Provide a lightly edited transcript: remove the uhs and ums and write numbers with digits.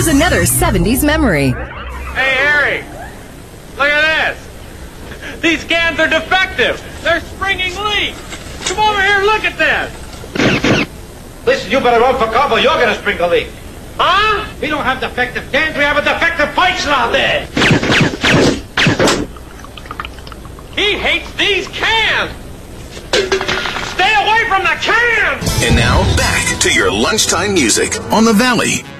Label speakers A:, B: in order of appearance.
A: here's another 70s memory.
B: Hey, Harry, look at this. These cans are defective. They're springing leaks. Come over here and look at this.
C: Listen, you better run for cover. You're going to spring a leak.
B: Huh?
C: We don't have defective cans. We have a defective Weizen out there.
B: He hates these cans. Stay away from the cans.
D: And now back to your lunchtime music on the Valley.